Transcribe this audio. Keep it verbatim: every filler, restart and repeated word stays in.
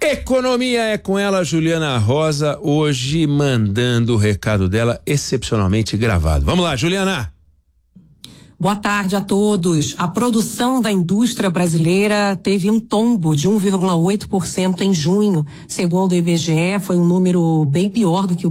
Economia é com ela, Juliana Rosa, hoje mandando o recado dela excepcionalmente gravado. Vamos lá, Juliana. Boa tarde a todos. A produção da indústria brasileira teve um tombo de um vírgula oito por cento em junho. Segundo o I B G E, foi um número bem pior do que o